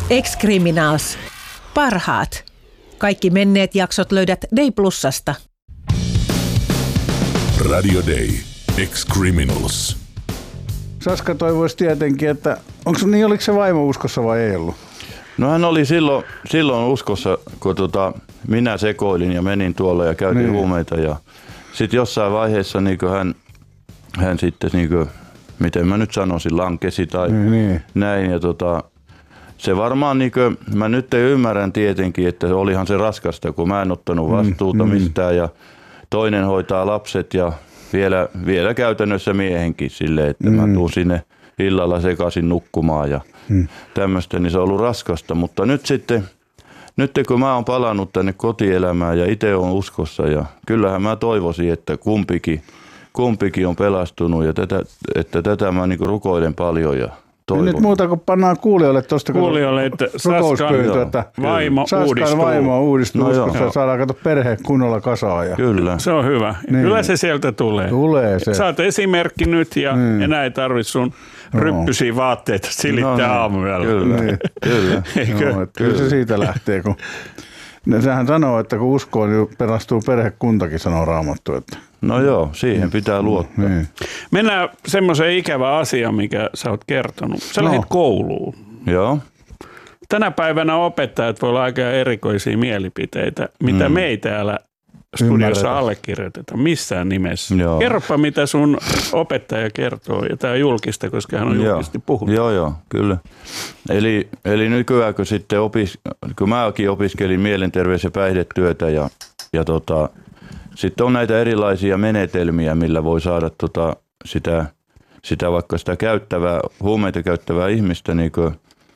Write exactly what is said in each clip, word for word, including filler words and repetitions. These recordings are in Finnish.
Ex-Criminals. Parhaat. Kaikki menneet jaksot löydät Day Plusasta. Radio Day. Ex-Criminals. Saska toivoisi tietenkin, että onko niin, oliko se vaimo uskossa vai ei ollut? No hän oli silloin, silloin uskossa, kun tota, minä sekoilin ja menin tuolla ja käytin niin. huumeita. Ja sitten jossain vaiheessa niin hän, hän sitten, niin kuin, miten mä nyt sanoisin, lankesi tai niin, niin. näin. Ja tota, se varmaan, niin kuin, mä nyt ymmärrän tietenkin, että olihan se raskasta, kun mä en ottanut vastuuta mm, mistään. Ja toinen hoitaa lapset ja vielä, vielä käytännössä miehenkin silleen, että mm. mä tuun sinne illalla sekaisin nukkumaan ja mm. tämmöistä, niin se on ollut raskasta. Mutta nyt sitten, nyt kun mä oon palannut tänne kotielämään ja itse on uskossa ja kyllähän mä toivoisin, että kumpikin, kumpikin on pelastunut ja tätä, että tätä mä niin rukoilen paljon ja toivon. Nyt muuta kuin pannaan kuulijoille tuosta kuulijoille, että Saskan vaimo uudistuu. vaimo uudistuu no uskossa ja saadaan katsoa perhe kunnolla kasaan. Ja kyllä. Se on hyvä. Niin. Kyllä se sieltä tulee. Tulee se. Saat esimerkki nyt ja niin. enää ei tarvitse sun no. ryppysiä vaatteita silittää no, aamuyöllä. Kyllä, niin. kyllä. Eikö? No, kyllä se siitä lähtee. Kun sehän sanoo, että kun uskoo, niin pelastuu perhekuntakin, sanoo Raamattu. Että. No joo, siihen pitää luottaa. Niin. Mennään semmoiseen ikävään asiaan, mikä sä oot kertonut. Sä no. lähdit kouluun. Joo. Tänä päivänä opettajat voi olla aika erikoisia mielipiteitä, mitä mm. me ei täällä studiossa allekirjoitetaan missään nimessä. Joo. Kerropa, mitä sun opettaja kertoo, ja tämä on julkista, koska hän on julkisesti puhunut. Joo, joo, kyllä. Eli, eli nykyään, kun, sitten opis, kun mäkin opiskelin mielenterveys- ja päihdetyötä, ja, ja tota, sitten on näitä erilaisia menetelmiä, millä voi saada tota, sitä, sitä vaikka sitä käyttävää, huumeita käyttävää ihmistä niin kuin,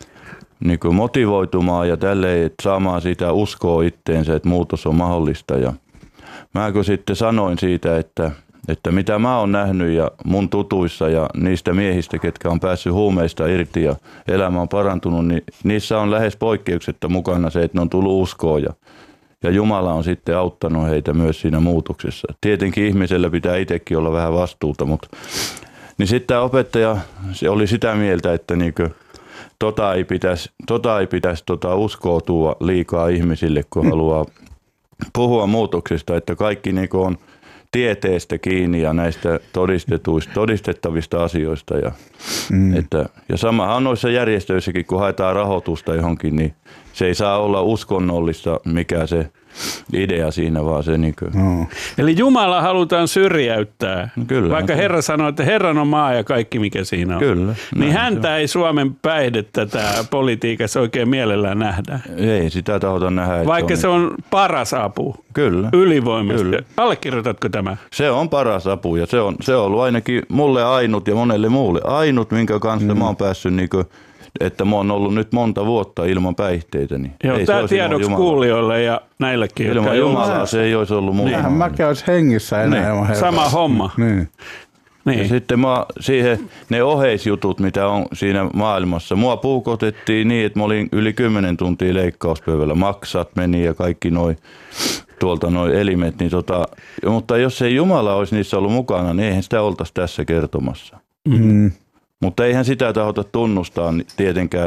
niin kuin motivoitumaan ja tälleen, että saamaan sitä uskoa itteensä, että muutos on mahdollista. Ja mä kun sitten sanoin siitä, että, että mitä mä oon nähnyt ja mun tutuissa ja niistä miehistä, ketkä on päässyt huumeista irti ja elämä on parantunut, niin niissä on lähes poikkeuksetta mukana se, että ne on tullut uskoon ja, ja Jumala on sitten auttanut heitä myös siinä muutoksessa. Tietenkin ihmisellä pitää itsekin olla vähän vastuuta, mutta niin sitten tämä opettaja se oli sitä mieltä, että niinku, tota ei pitäisi tota ei pitäisi tota uskoutua liikaa ihmisille, kun haluaa puhua muutoksesta, että kaikki niinku on tieteestä kiinni ja näistä todistetuista, todistettavista asioista. Ja, mm. että, ja samahan noissa järjestöissäkin, kun haetaan rahoitusta johonkin, niin se ei saa olla uskonnollista, mikä se idea siinä, vaan se niin kuin. No. Eli Jumala halutaan syrjäyttää, kyllä, vaikka Herra sanoo, että Herran on maa ja kaikki mikä siinä on. Kyllä. Niin häntä ei Suomen päihdettä tämä politiikassa oikein mielellään nähdä. Ei sitä tahota nähdä. Vaikka se on, se on paras apu. Kyllä. Ylivoimaisesti. Kyllä. Allekirjoitatko tämä? Se on paras apu ja se on, se on ollut ainakin mulle ainut ja monelle muulle ainut, minkä kanssa mm. mä oon päässyt niin kuin, että mä oon ollut nyt monta vuotta ilman päihteitä. Niin joo, tämä tiedoksi kuulijoille ja näillekin. Ilman Jumalaa se ei olisi ollut muuta. Eihän mä käys hengissä enää. Niin. Sama homma. Niin. Niin. Ja sitten mä, siihen, ne oheisjutut, mitä on siinä maailmassa. Mua puukotettiin niin, että mä olin yli kymmenen tuntia leikkauspöydällä. Maksat meni ja kaikki noi, tuolta noi elimet. Niin tota, mutta jos ei Jumala olisi niissä ollut mukana, niin eihän sitä oltaisi tässä kertomassa. Mm. Mutta eihän sitä tahota tunnustaa tietenkään.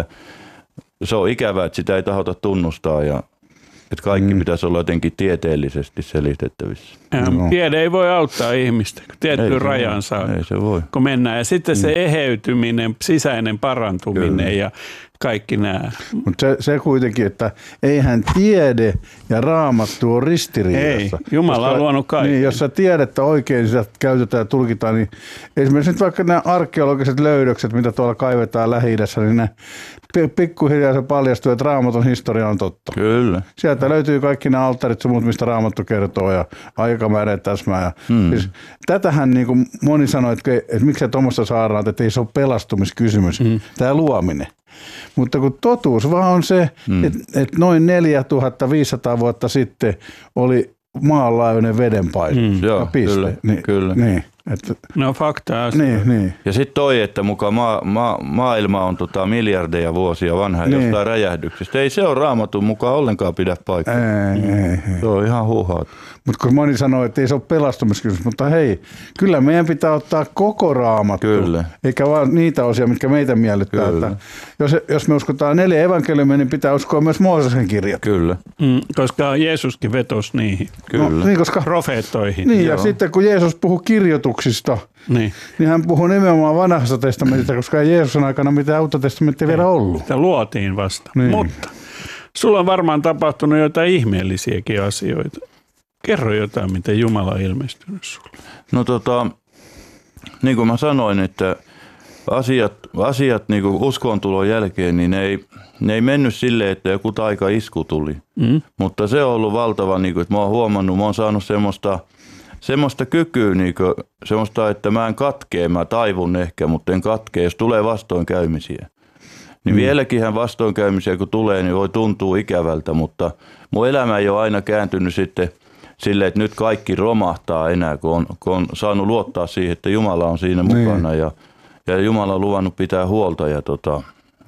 Se on ikävää, että sitä ei tahota tunnustaa ja että kaikki mm. pitäisi olla jotenkin tieteellisesti selitettävissä. No. Tiede ei voi auttaa ihmistä, kun tiettyyn rajaan saa, ei se voi. Kun mennään. Ja sitten se eheytyminen, sisäinen parantuminen Kyllä. ja kaikki nämä. Mutta se, se kuitenkin, että eihän tiede ja Raamattu ole ristiriidassa. Ei, Jumala on luonut kaikki. Niin, jos sä tiedettä oikein sitä käytetään ja tulkitaan, niin esimerkiksi nyt vaikka nämä arkeologiset löydökset, mitä tuolla kaivetaan Lähi-idässä, niin ne pikkuhiljaa se paljastuu, että Raamatun historia on totta. Kyllä. Sieltä löytyy kaikki nämä alttarit ja muut, mistä Raamattu kertoo ja aikamäärä täsmää. Ja hmm. siis, tätähän niin kuin moni sanoi, että, että miksei tuommoista saadaan, että ei se ole pelastumiskysymys, hmm. tämä luominen. Mutta kun totuus vaan on se, hmm. että, että noin neljätuhatta viisisataa vuotta sitten oli maanlaajuinen vedenpaine. Hmm. Joo, piste. kyllä. Niin, kyllä. Niin. Että, no faktaa. niin, niin. Ja sitten toi, että muka ma- ma- maailma on tota miljardeja vuosia vanha Niin. jostain räjähdyksestä. Ei se ole Raamatun mukaan ollenkaan pidä paikkaa. Ei, ei, ei. Se on ihan huuhaat. Mutta kun moni sanoo, että ei se ole pelastumiskysymys, mutta hei, kyllä meidän pitää ottaa koko Raamattu, Kyllä. eikä vaan niitä osia, mitkä meitä miellyttää. Kyllä. Että jos, jos me uskotaan neljä evankeliumia, niin pitää uskoa myös Mooseksen kirjat. Kyllä, Mm, koska Jeesuskin vetosi niihin kyllä. No, niin, koska, profeettoihin. niin ja Joo. sitten kun Jeesus puhuu kirjoituksista, Niin. niin hän puhuu nimenomaan vanhasta testamentista, koska ei Jeesuksen aikana mitään uutta testamenttia vielä ollut. Sitä luotiin vasta. Niin. Mutta sulla on varmaan tapahtunut jotain ihmeellisiäkin asioita. Kerro jotain, miten Jumala on ilmestynyt sulle. No tota, niin kuin mä sanoin, että asiat, asiat niin kuin uskontulon jälkeen, niin ne ei, ne ei mennyt silleen, että joku taikaisku tuli. Mm. Mutta se on ollut valtava, niin kuin, että mä oon huomannut, mä oon saanut semmoista, semmoista kykyä, niin kuin, semmoista, että mä en katkee, mä taivun ehkä, mutta en katkee, jos tulee vastoinkäymisiä. Niin mm. vieläkinhän vastoinkäymisiä kun tulee, niin voi tuntua ikävältä, mutta mun elämä ei ole aina kääntynyt sitten silleen, että nyt kaikki romahtaa enää, kun on, kun on saanut luottaa siihen, että Jumala on siinä mukana ja, ja Jumala on luvannut pitää huolta. Ja tota,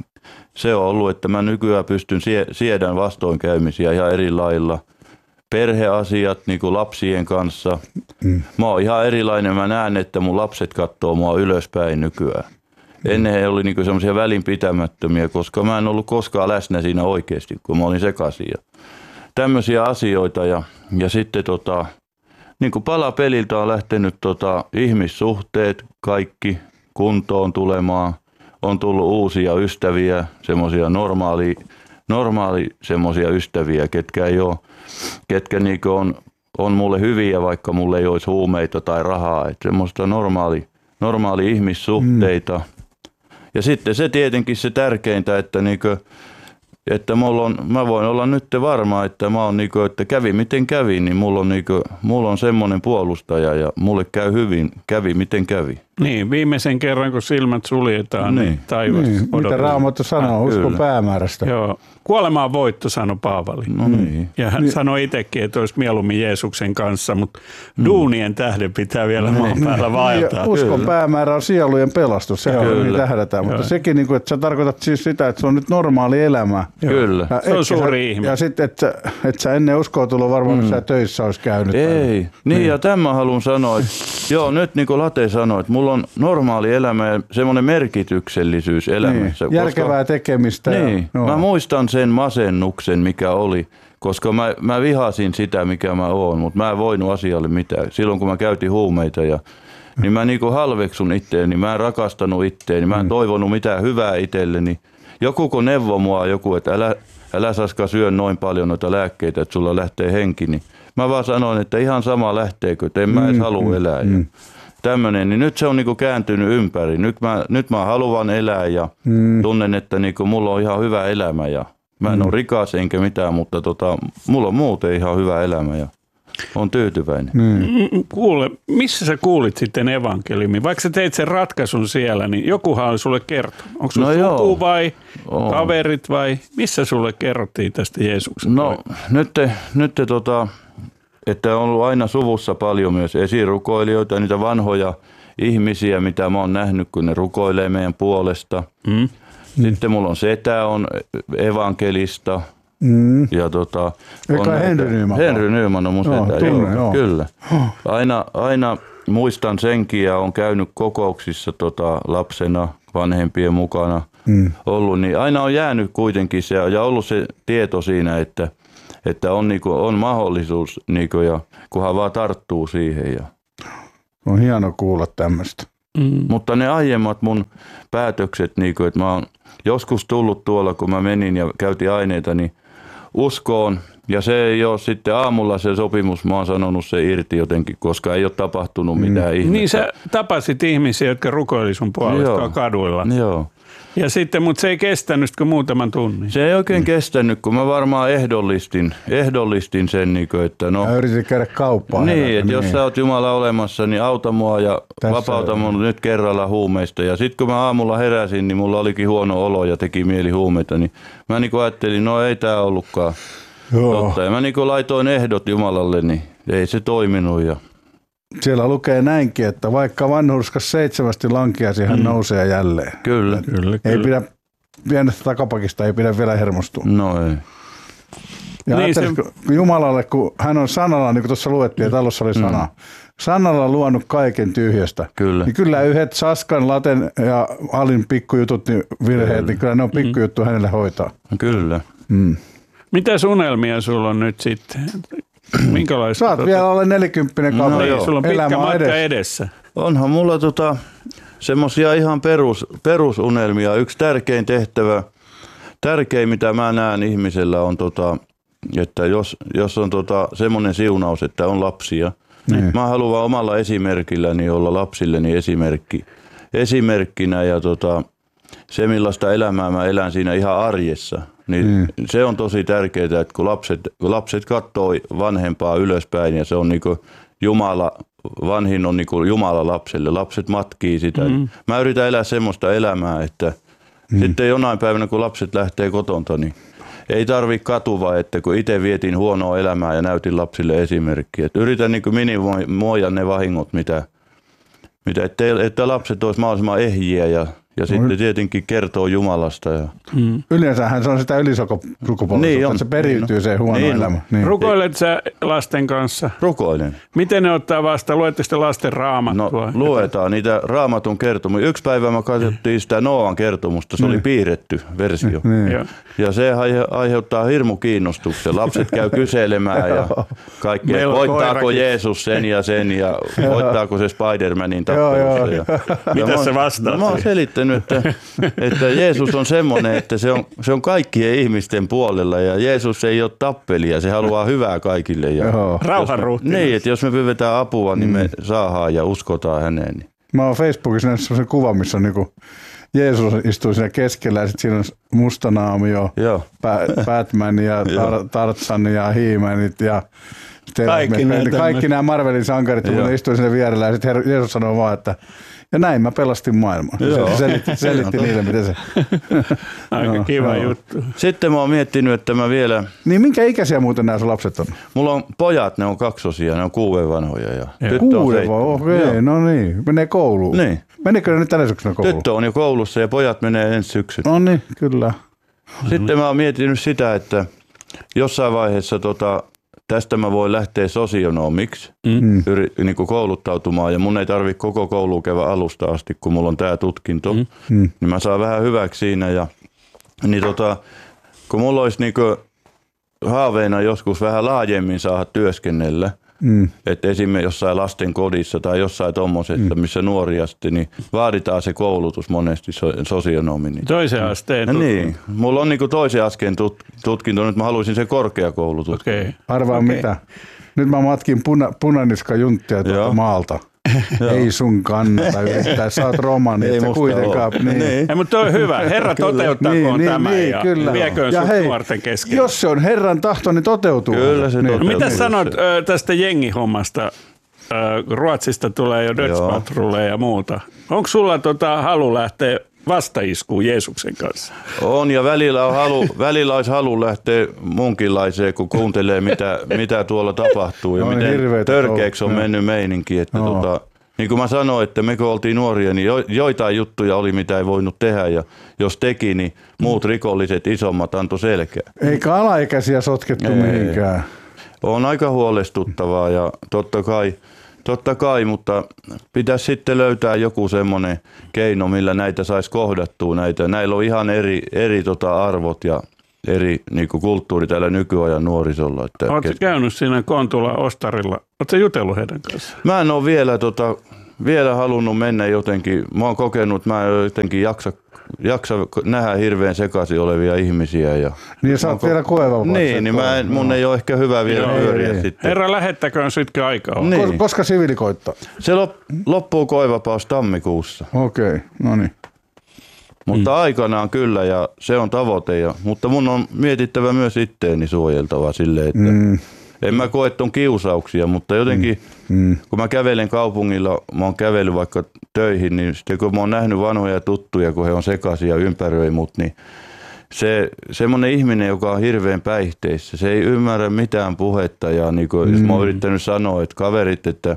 se on ollut, että mä nykyään pystyn sie, siedän vastoinkäymisiä ihan eri lailla. Perheasiat niin kuin lapsien kanssa. Mm. Mä oon ihan erilainen. Mä näen, että mun lapset katsoo mua ylöspäin nykyään. Ennen he oli niinku semmoisia välinpitämättömiä, koska mä en ollut koskaan läsnä siinä oikeasti, kun mä olin sekaisin. Tämmöisiä asioita ja, ja sitten tota, niin kuin palapeliltä on lähtenyt tota, ihmissuhteet kaikki kuntoon tulemaan. On tullut uusia ystäviä, semmoisia normaali, normaali semmoisia ystäviä, ketkä ei ole, ketkä niinku on, on mulle hyviä, vaikka mulle ei olisi huumeita tai rahaa. Että semmoista normaali, normaali ihmissuhteita. Mm. Ja sitten se tietenkin se tärkeintä, että, niinku, että mulla on, mä voin olla nyt varma, että mä oon niinku, että kävi miten kävi, niin mulla on, niinku, mulla on semmoinen puolustaja ja mulle käy hyvin, kävi miten kävi. Niin, viimeisen kerran kun silmät suljetaan, niin, niin taivas niin, mitä odottaa. Raamattu sanoo, uskon kyllä. päämäärästä. Joo, kuolema on voitto, sanoi Paavali. No niin. Ja hän niin. sanoi itsekin, että olisi mieluummin Jeesuksen kanssa, mutta mm. duunien tähden pitää vielä maan niin. päällä vaeltaa. Ja uskon Kyllä. päämäärä on sielujen pelastus, se on niin tähdätään, mutta Joo. sekin, niin kuin, että sä tarkoitat siis sitä, että se on nyt normaali elämä. Kyllä. Ja Se on etkä suuri sä, ihme. Ja sitten, että sä, et sä ennen uskoa tullut varmaan, mm. sä töissä olisi käynyt. Ei, Tai, niin ja tämän haluan sanoa, että joo nyt niin kuin Late sanoi, että mulla on normaali elämä ja semmoinen merkityksellisyys elämässä. niin. Järkevää koska, tekemistä. Niin, ja, mä muistan sen masennuksen, mikä oli, koska mä, mä vihasin sitä, mikä mä oon, mutta mä en voinut asialle mitään. Silloin kun mä käytin huumeita ja niin mä niinku halveksun itteeni, mä en rakastanut itteeni, mä en mm. toivonut mitään hyvää itselleni. Joku kun neuvoi mua joku, että älä, älä Saska syö noin paljon noita lääkkeitä, että sulla lähtee henki, niin mä vaan sanoin, että ihan sama lähteekö, että en mä edes halua mm. elää. Mm. Tämmönen, niin nyt se on niinku kääntynyt ympäri. Nyt mä, nyt mä haluan elää ja mm. tunnen, että niinku mulla on ihan hyvä elämä ja mä en mm. ole rikas enkä mitään, mutta tota, mulla on muuten ihan hyvä elämä ja on tyytyväinen. Mm. Kuule, missä sä kuulit sitten evankeliumin? Vaikka sä teit sen ratkaisun siellä, niin jokuhan oli sulle kertonut. Onko sulla No suku joo. vai On. kaverit vai missä sulle kerrottiin tästä Jeesuksen? No nyt, te, nyt te, tota, että on ollut aina suvussa paljon myös esirukoilijoita, niitä vanhoja ihmisiä, mitä mä oon nähnyt, kun ne rukoilee meidän puolesta. Mm. Sitten mulla on setä, on evankelista. Mm. Ja tota, Eikä on Henry Nyman Henry Nyman on mun Joo, setä. tunnen, joo. Kyllä. Aina, aina muistan senkin ja on käynyt kokouksissa tota, lapsena vanhempien mukana mm. ollut, niin aina on jäänyt kuitenkin se ja ollut se tieto siinä, että, että on, niinku, on mahdollisuus, niinku, ja kunhan vaan tarttuu siihen. Ja. On hieno kuulla tämmöistä. Mm. Mutta ne aiemmat mun päätökset, niinku, että mä oon joskus tullut tuolla, kun mä menin ja käytin aineita, niin uskoon. Ja se ei ole sitten aamulla se sopimus, mä oon sanonut se irti jotenkin, koska ei ole tapahtunut mitään mm. ihmettä. Niin sä tapasit ihmisiä, jotka rukoili sun puolesta Joo. kaduilla. Joo. Ja sitten, mutta se ei kestänyt kuin muutaman tunnin. Se ei oikein mm. kestänyt, kun mä varmaan ehdollistin, ehdollistin sen, että no... Ja yritin käydä kauppaan. Niin, herätä, että niin. jos sä oot Jumala olemassa, niin auta mua ja Tässä vapauta on. mun nyt kerralla huumeista. Ja sitten kun mä aamulla heräsin, niin mulla olikin huono olo ja teki mieli huumeita, niin mä niin ajattelin, no ei tää ollutkaan Joo. totta. Ja mä niin laitoin ehdot Jumalalle, niin ei se toiminut. Ja siellä lukee näinkin, että vaikka vanhurskas seitsemästi lankeasi, hän mm. nousee jälleen. Kyllä, kyllä, Ei kyllä. pidä, pienestä takapakista ei pidä vielä hermostua. No ei. Ja niin se... Jumalalle, kun hän on sanalla, niin kuin tuossa luettiin, että alussa oli sana, mm. sanalla luonut kaiken tyhjästä. Kyllä. Niin kyllä yhdet Saskan, Laten ja Alin pikkujutut, niin virheet, kyllä. niin kyllä ne on pikkujuttu mm. hänelle hoitaa. Kyllä. Mm. Mitä unelmia sulla on nyt sitten? Minkälaista? Saat tota... vielä olla nelikymppinen kaveri. No, sulla on pitkä matka edessä. edessä. Onhan mulla tota, semmosia ihan perus, perusunelmia. Yksi tärkein tehtävä, tärkein mitä mä näen ihmisellä on, tota, että jos, jos on tota, semmoinen siunaus, että on lapsia. Mm. Mä haluan omalla esimerkilläni olla lapsilleni esimerkki, esimerkkinä ja tota, se millaista elämää mä elän siinä ihan arjessa. Niin mm. se on tosi tärkeää, että kun lapset, kun lapset katsoo vanhempaa ylöspäin ja se on niinku Jumala, vanhin on niinku Jumala lapselle, lapset matkii sitä. Mm. Mä yritän elää semmoista elämää, että mm. sitten jonain päivänä kun lapset lähtee kotonta, niin ei tarvitse katua, että kun itse vietin huonoa elämää ja näytin lapsille esimerkkiä. Että yritän niinku minimoida ne vahingot, mitä, mitä että, että lapset olisi mahdollisimman ehjiä ja Ja sitten tietenkin kertoo Jumalasta. Ja... Mm. Yleensähän se on sitä ylisukupolvisuutta, niin että se periytyy niin, se huono niin, elämä. Niin. Rukoilet sä lasten kanssa? Rukoilen. Miten ne ottaa vastaan? Luette sitten lasten raamattua? No luetaan niitä raamatun kertomuksia. Yksi päivä me katsottiin sitä Nooan kertomusta. Se niin. oli piirretty versio. Niin. Ja se aiheuttaa hirmu kiinnostuksen. Lapset käy kyselemään ja kaikkea. Voittaako Jeesus sen ja sen ja voittaako se Spider-Manin tappelussa. Ja... Mitä se vastaa? No, mä oon selittänyt, että, että Jeesus on semmoinen, että se on, se on kaikkien ihmisten puolella ja Jeesus ei ole tappelija, se haluaa hyvää kaikille. Ja rauhanruhtinas. Niin, että jos me pyydetään apua, niin me saadaan ja uskotaan häneen. Niin. Mä oon Facebookissa nähnyt sellaisen kuvan, missä on niinku Jeesus istuu siinä keskellä ja sitten siinä on Mustanaamio, Batman ja Tar- Tarzan ja He-Manit ja kaikki, me, kaikki nämä Marvelin sankarit, kun ne istuu siinä vierellä ja sitten Jeesus sanoo vaan, että ja näin mä pelastin maailman. Se selitti, selitti niille, miten se... Aika no, kiva no. juttu. Sitten mä oon miettinyt, että mä vielä... Niin minkä ikäisiä muuten nämä sun lapset on? Mulla on pojat, ne on kaksosia, ne on kuuden vanhoja. Ja tyttö kuuden vai? Okei, okay, no niin. Menee kouluun. Niin. Menikö ne nyt tänä syksynä kouluun? Tyttö on jo koulussa ja pojat menee ensi syksynä. No niin, kyllä. Sitten mä oon miettinyt sitä, että jossain vaiheessa tota... Tästä mä voin lähteä sosionomiksi, mm. yri, niin kuin kouluttautumaan ja mun ei tarvitse koko koulua käydä alusta asti, kun mulla on tää tutkinto. Mm. Niin mä saan vähän hyväksi siinä ja niin tota, kun mulla olisi niin kuin haaveena joskus vähän laajemmin saada työskennellä, mm. että esimerkiksi jossain lasten kodissa tai jossain tommosessa, mm. missä nuoria sitten, niin vaaditaan se koulutus monesti sosionomi. Niin. Toisen asteen tutkinto. Niin, mulla on niin kuin toisen asteen tutkinto, nyt mä haluaisin sen korkeakoulutus. Okay. Arvaa okay. mitä. Nyt mä matkin puna, punaniska junttia tuolta maalta. Ei sun kannata yrittää, sä oot romani, ei että kuitenkaan. Niin. Niin. Ei, mutta toi on hyvä. Herra toteuttakoon niin, tämän niin, ja kyllä. vieköön ja sut hei, nuorten kesken. Jos se on Herran tahto, niin toteutuu. Kyllä se niin. toteutuu. No, mitä sanot ö, tästä jengihommasta? Ö, Ruotsista tulee jo dödspatrulleja ja muuta. Onko sulla tota halu lähteä vastaiskuun Jeesuksen kanssa? On ja välillä, on halu, välillä olisi halu lähteä munkinlaiseen, kun kuuntelee mitä, mitä tuolla tapahtuu ja no, miten törkeäksi on mennyt meininki. Että no. tota, niin kuin mä sanoin, että me kun oltiin nuoria, niin jo, joitain juttuja oli mitä ei voinut tehdä ja jos teki, niin muut rikolliset isommat antoi selkää. Eikä alaikäisiä sotkettu ei. mihinkään. On aika huolestuttavaa ja totta kai Totta kai, mutta pitäisi sitten löytää joku semmoinen keino, millä näitä saisi kohdattua. Näitä. Näillä on ihan eri, eri tota arvot ja eri niin kuin kulttuuri täällä nykyajan nuorisolla. Oletko kes... käynyt siinä Kontula Ostarilla? Oletko jutellut heidän kanssaan? Mä en ole vielä, tota, vielä halunnut mennä jotenkin. Mä oon kokenut, että mä en jotenkin jaksa, jaksa nähdä hirveän sekaisin olevia ihmisiä. Ja niin sä oot vielä koevapaa. Niin, niin mä en, mun no. ei ole ehkä hyvä vielä Joo, pyöriä ei, sitten. Herra, lähettäköön sitkin aikaa. Niin. Koska siviili koittaa? Se loppuu koevapaus tammikuussa. Okei, okay, no niin. Mutta mm. aikanaan kyllä ja se on tavoite. Ja, mutta mun on mietittävä myös itteeni suojeltava silleen, että mm. en mä koe ton kiusauksia, mutta jotenkin mm. kun mä kävelen kaupungilla, mä oon kävellyt vaikka töihin, niin sitten kun mä oon nähnyt vanhoja tuttuja, kun he on sekaisin ja ympäröi mut, niin se semmoinen ihminen, joka on hirveän päihteissä, se ei ymmärrä mitään puhetta ja niin kuin, mm. jos mä oon yrittänyt sanoa, että kaverit, että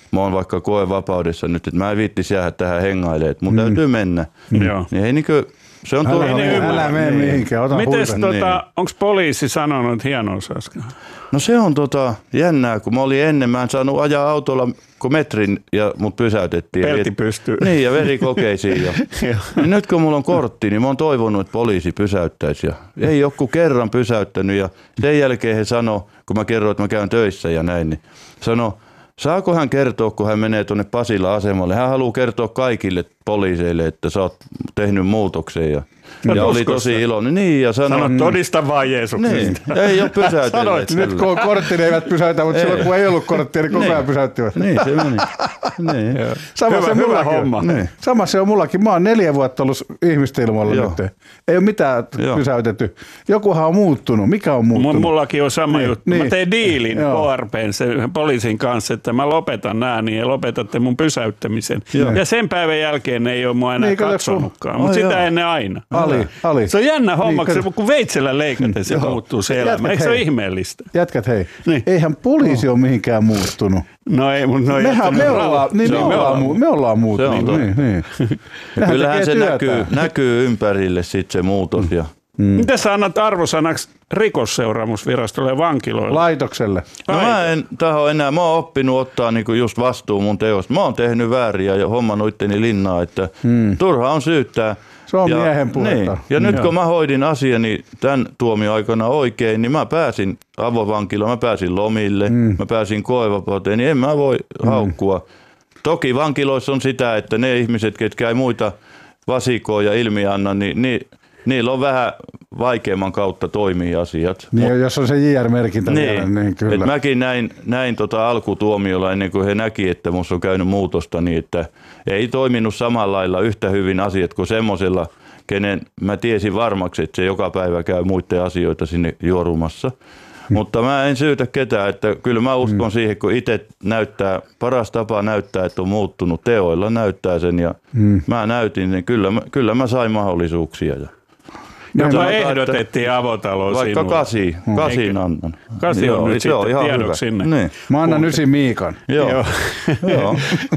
mä oon vaikka koevapaudessa nyt, että mä en viittisi jäädä tähän hengailemaan, että mun mm. täytyy mennä. Mm. Joo. Niin ei niinkö, se on Älä, tullut. älä, älä mene mihinkään, ota Mites huipen. tota, Niin. onko poliisi sanonut hienousaskaan? No se on tota jännää, kun mä olin ennen, mä en saanut ajaa autolla kun metrin ja mut pysäytettiin. Pelti pystyy. Niin ja verikokeisiin. Ja, niin nyt kun mulla on kortti, niin mä oon toivonut, että poliisi pysäyttäisi. Ja ei joku kerran pysäyttänyt ja sen jälkeen he sanoi, kun mä kerroin, että mä käyn töissä ja näin, niin sanoi, saako hän kertoa, kun hän menee tuonne Pasila-asemalle. Hän haluaa kertoa kaikille poliiseille, että sä oot tehnyt muutoksen ja, ja, ja oli tosi iloinen. Niin, ja sanoi, Sano, todista vaan Jeesuksesta. niin, ei ole pysäytelleet. Nyt kun on kortti, ne eivät pysäytä, mutta ei. silloin kun ei ollut korttia, niin koko ajan pysäyttivät. Niin, se meni. Niin. Sama Hyvä- se hyvä mullakin homma. on. Niin. Sama se on mullakin. Mä oon neljä vuotta ollut ihmisten ilmoilla Joo. nyt. Ei ole mitään Joo. pysäytetty. Jokuhan on muuttunut. Mikä on muuttunut? Mullakin on sama Niin, juttu. niin. Mä tein diilin Joo. K R P:n sen poliisin kanssa, että mä lopetan nää niin ja lopetatte mun pysäyttämisen. Joo. Ja sen päivän jälkeen ne ei ole mua enää Niin, kato, katsonutkaan, kun- mutta Ai sitä joo. ennen aina. Ali, Ali. Se on jännä homma, Niin, kun, kun veitsellä leikaten se Joo. muuttuu se elämä. Jätkät, Eikö se ole hei. ihmeellistä? Jätkät, hei. Niin. Eihän poliisi ole mihinkään muuttunut. No ei, mutta ne on Mehän, jättänyt me, rauhan. ollaan, niin Se me, on- ollaan, mu- me ollaan muuttunut. Se on Niin, niin. Ja Nehän kyllähän tekee se työtään. näkyy, näkyy ympärille sit se muutos. Ja, Mitä sä annat arvosanaksi rikosseuraamusvirastolle ja vankiloille? Laitokselle. no mä en taho enää, mä oon oppinut ottaa niinku just vastuun mun teosta. Mä oon tehnyt vääriä ja hommannut itteni linnaa, että hmm. turha on syyttää. Se on ja, miehen puhetta. Niin. Ja nyt Joo. kun mä hoidin asiani tämän tuomioaikana oikein, niin mä pääsin avovankilaan, mä pääsin lomille, mm. mä pääsin koevapauteen, niin en mä voi mm. haukkua. Toki vankiloissa on sitä, että ne ihmiset, ketkä ei muita vasikoja ilmi anna, niin, niin niillä on vähän vaikeamman kautta toimii asiat. Niin, jos on se J R-merkintä Niin, vielä, niin kyllä. Et mäkin näin, näin tota alkutuomiolla ennen kuin he näki, että musta on käynyt muutosta, niin että ei toiminut samalla lailla yhtä hyvin asiat kuin semmoisella, kenen mä tiesin varmaksi, että se joka päivä käy muiden asioita sinne juorumassa. Hmm. Mutta mä en syytä ketään, että kyllä mä uskon hmm. siihen, kun itse näyttää, paras tapa näyttää, että on muuttunut teoilla, näyttää sen ja hmm. mä näytin, niin kyllä, mä- kyllä mä sain mahdollisuuksia. Ja Jota sanotaan, ehdotettiin avotaloon vaikka sinulle. kasi, kasin annan. Kasi on Joo, nyt se on sitten ihan tiedoksi hyvä. sinne. Niin. Mä annan ysi Miikan. Joo. Joo. Joo.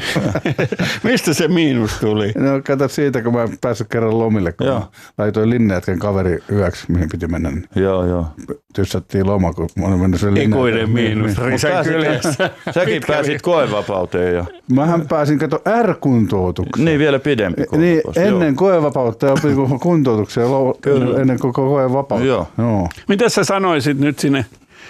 Mistä se miinus tuli? No kato siitä, kun mä en päässyt kerran lomille, kun Joo. mä laitoin Linnejätkän kaveri yöksi, mihin piti mennä. Niin Joo, joo. tyssättiin loma, kun mä olin mennyt sen Linnejätkän. Ikuinen miinus. Risan pääsit- kyljessä. Säkin pääsit koevapauteen. Ja, Mähän pääsin, kato, R-kuntoutukseen. niin vielä pidempi Niin, koevapaus, ennen koevapautta ja opin kuntoutuksia lo- ennen koko koevapautta. Joo. Joo. Mitä sä sanoisit nyt sinne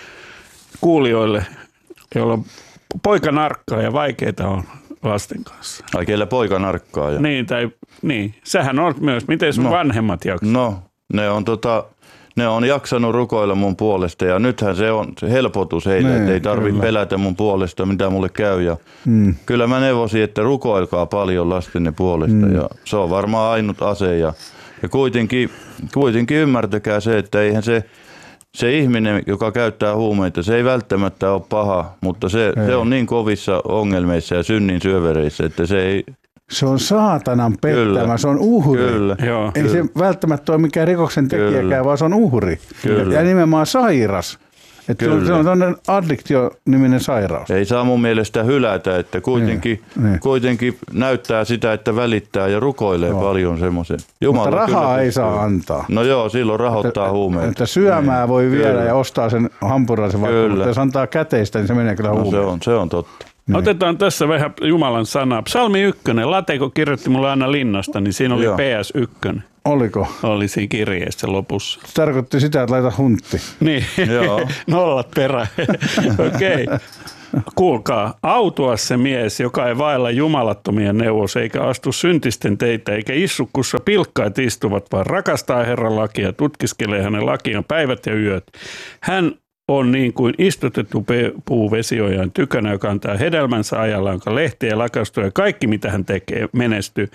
kuulijoille, joilla on poika narkkaa ja vaikeita on lasten kanssa? Ai kellä poika narkkaa. Ja. Niin, tai niin. Sähän on myös. Miten sun No. vanhemmat jaksaa? No, ne on, tota, ne on jaksanut rukoilla mun puolesta ja nythän se on se helpotus heille, Niin, että ei tarvitse kyllä. pelätä mun puolesta, mitä mulle käy. Ja mm. Kyllä mä neuvosin, että rukoilkaa paljon lastenne puolesta mm. ja se on varmaan ainut ase. Ja, ja kuitenkin, kuitenkin ymmärtäkää se, että eihän se, se ihminen, joka käyttää huumeita, se ei välttämättä ole paha, mutta se, se on niin kovissa ongelmissa ja synnin syövereissä, että se ei... Se on saatanan pettämä, Kyllä. se on uhri. Kyllä. Joo. Ei se välttämättä ole mikään rikoksen tekijäkään, Kyllä. vaan se on uhri. Kyllä. Ja nimenomaan sairas. Että se on, Kyllä. se on tämmöinen addiktio-niminen sairaus. Ei saa mun mielestä hylätä, että kuitenkin, Niin, niin. kuitenkin näyttää sitä, että välittää ja rukoilee joo. paljon semmoisen. Mutta rahaa ei saa antaa. No joo, silloin rahoittaa huumeita. Että syömää voi viedä Kyllä. ja ostaa sen hampurilaisen vaikka, Kyllä. mutta jos antaa käteistä, niin se menee kyllä No, se, huumeen. on, se on totta. Otetaan tässä vähän Jumalan sanaa. Psalmi ykkönen. Lateko kirjoitti mulle aina linnasta, niin siinä oli Joo. P S yksi. Oliko? Oli siinä kirjeessä lopussa. Se tarkoitti sitä, että laita huntti. Niin, Joo. nollat perään. Okei. Okay. Kuulkaa, autua se mies, joka ei vailla jumalattomien neuvos, eikä astu syntisten teitä, eikä istu, kussa pilkkaat istuvat, vaan rakastaa Herran lakia, tutkiskelee hänen lakiaan päivät ja yöt. Hän on niin kuin istutettu puu vesiojan tykönä, joka antaa hedelmänsä ajalla, jonka lehtiä lakastuu ja kaikki, mitä hän tekee, menestyy.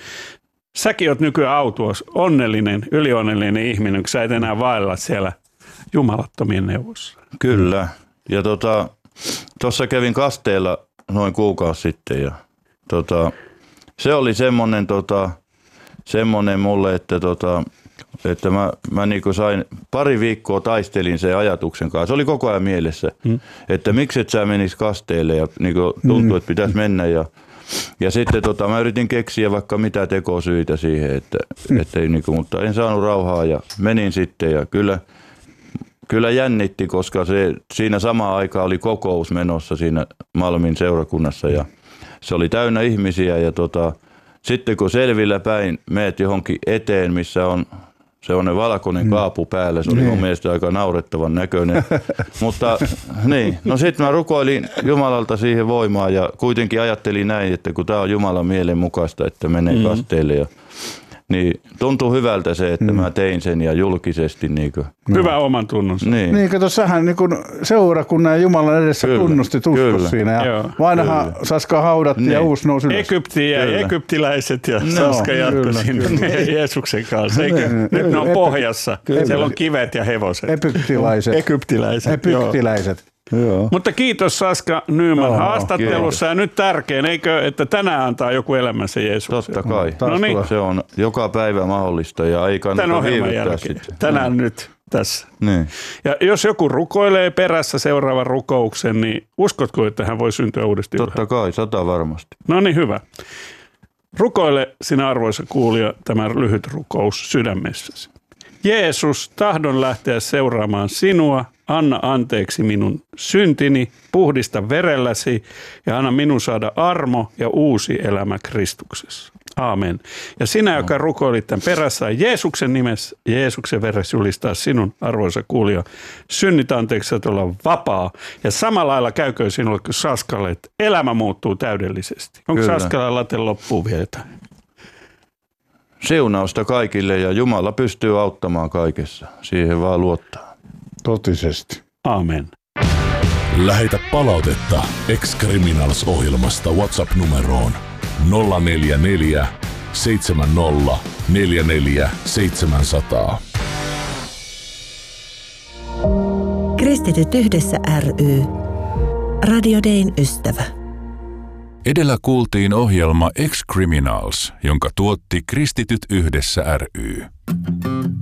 Säkin oot nykyään autuas, onnellinen, ylionnellinen ihminen, kun sä et enää vailla siellä jumalattomien neuvossa. Kyllä. Ja tota, tuossa kävin kasteella noin kuukausi sitten ja tota, se oli semmoinen, tota, semmoinen mulle, että tota, Että mä, mä niin kuin sain, pari viikkoa taistelin sen ajatuksen kanssa. Se oli koko ajan mielessä, mm. että miksi et sä menis kasteelle ja niin kuin tuntui, mm. että pitäisi mennä. Ja, ja sitten tota, mä yritin keksiä vaikka mitä tekosyitä siihen, että, mm. ettei, niin kuin, mutta en saanut rauhaa ja menin sitten ja kyllä, kyllä jännitti, koska se, siinä samaan aikaan oli kokous menossa siinä Malmin seurakunnassa ja se oli täynnä ihmisiä ja tota, sitten kun selvillä päin meet johonkin eteen, missä on sellainen valkoinen kaapu päällä, se oli mun mielestä aika naurettavan näköinen. Mutta niin, no sitten mä rukoilin Jumalalta siihen voimaa ja kuitenkin ajattelin näin, että kun tää on Jumalan mielen mukaista, että menee mm-hmm. kasteelle ja niin tuntui hyvältä se, että mm. mä tein sen ja julkisesti. Niin kuin. Hyvä oman tunnus. Niin, niin kato, sähän niin kuin seurakunnan ja Jumalan edessä kyllä, tunnusti uskos siinä. Ja vanha Saska haudattiin niin. ja uusi nousi ylös. Egypti ja kyllä. Egyptiläiset ja no, Saska jatkoi sinne Jeesuksen kanssa. Eikö? Nyt ne on pohjassa. Kyllä. Siellä on kivet ja hevoset. Egyptiläiset. Egyptiläiset. Egyptiläiset. Joo. Mutta kiitos Saska Nyman no, haastattelussa kiitos. Ja nyt tärkein, eikö, että tänään antaa joku elämänsä Jeesukseen? Totta kai. No niin. Se on joka päivä mahdollista ja ei kannata viivyttää sitä. Tänään no. nyt tässä. Niin. Ja jos joku rukoilee perässä seuraavan rukouksen, niin uskotko, että hän voi syntyä uudestaan? Totta kai, sata varmasti. No niin, hyvä. Rukoile sinä arvoisa kuulija tämä lyhyt rukous sydämessäsi. Jeesus, tahdon lähteä seuraamaan sinua, anna anteeksi minun syntini, puhdista verelläsi ja anna minun saada armo ja uusi elämä Kristuksessa. Aamen. Ja sinä, joka rukoilit tämän perässä, Jeesuksen nimessä, Jeesuksen veressä julistaa sinun, arvoisa kuulija, synnit anteeksi, että olla vapaa. Ja samalla lailla käykö sinulle kuin Saskalle, että elämä muuttuu täydellisesti. Onko Kyllä. Saskalla laten loppuun vielä jotain? Siunausta kaikille ja Jumala pystyy auttamaan kaikessa. Siihen vaan luottaa. Totisesti. Aamen. Lähetä palautetta Ex-Criminals-ohjelmasta WhatsApp-numeroon nolla neljä neljä seitsemän nolla neljä neljä seitsemän nolla nolla. Kristityt yhdessä ry. Radio Dayn ystävä. Edellä kuultiin ohjelma Ex-Criminals, jonka tuotti Kristityt yhdessä ry.